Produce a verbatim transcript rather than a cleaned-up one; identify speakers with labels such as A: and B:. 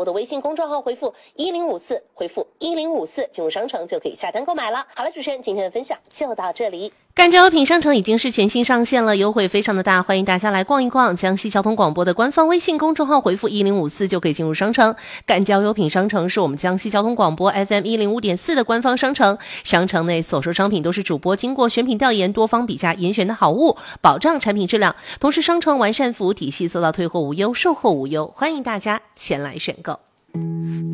A: 播的微信公众号回复一零五四，回复一零五四进入商城就可以下单购买了。好了，主持人今天的分享就到这里。赣交优品商城已经是全新上线了，优惠非常的大，欢迎大家来逛一逛。江西交通广播的官方微信公众号回复一零五四就可以进入商城。赣交优品商城是我们江西交通广播 F M 一零五点四 的官方商城，商城内所售商品都是主播经过选品调研、多方比价严选的好物，保障产品质量。同时，商城完善服务体系，做到退货无忧、售后无忧，欢迎大家前来选购。